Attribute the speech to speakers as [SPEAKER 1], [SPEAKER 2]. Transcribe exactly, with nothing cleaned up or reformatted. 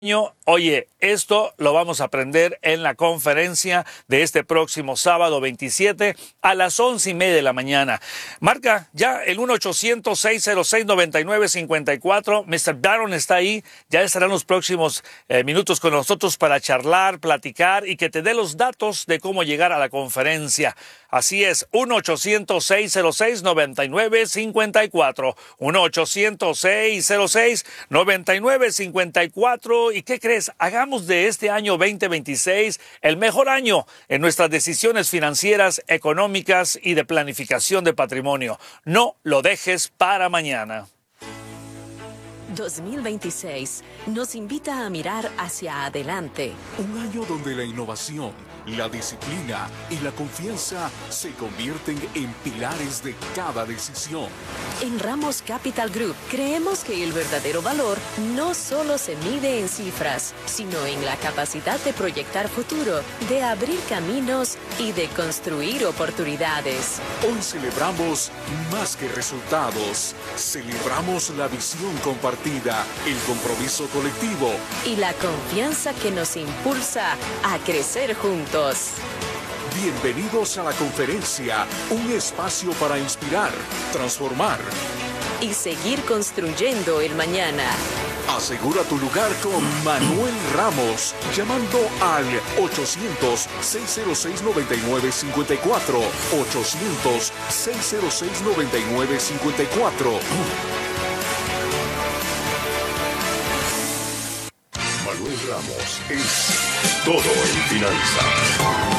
[SPEAKER 1] Oye, esto lo vamos a aprender en la conferencia de este próximo sábado veintisiete a las once y media de la mañana. Marca ya el uno ochocientos, seis cero seis, nueve nueve cinco cuatro. mister Barron está ahí. Ya estarán los próximos eh, minutos con nosotros para charlar, platicar y que te dé los datos de cómo llegar a la conferencia. Así es, uno ochocientos, seis cero seis, nueve nueve cinco cuatro. uno ochocientos, seis cero seis, nueve nueve cinco cuatro. ¿Y qué crees? Hagamos de este año veinte veintiséis el mejor año en nuestras decisiones financieras, económicas y de planificación de patrimonio. No lo dejes para mañana.
[SPEAKER 2] dos mil veintiséis nos invita a mirar hacia adelante.
[SPEAKER 3] Un año donde la innovación, la disciplina y la confianza se convierten en pilares de cada decisión.
[SPEAKER 2] En Ramos Capital Group creemos que el verdadero valor no solo se mide en cifras, sino en la capacidad de proyectar futuro, de abrir caminos y de construir oportunidades.
[SPEAKER 3] Hoy celebramos más que resultados. Celebramos la visión compartida, el compromiso colectivo
[SPEAKER 2] y la confianza que nos impulsa a crecer juntos.
[SPEAKER 3] Bienvenidos a la conferencia, un espacio para inspirar, transformar
[SPEAKER 2] y seguir construyendo el mañana.
[SPEAKER 3] Asegura tu lugar con Manuel Ramos, llamando al ochocientos, seis cero seis, nueve nueve cinco cuatro, ochocientos, seis cero seis, nueve nueve cinco cuatro.
[SPEAKER 4] Manuel Ramos es todo en finanzas.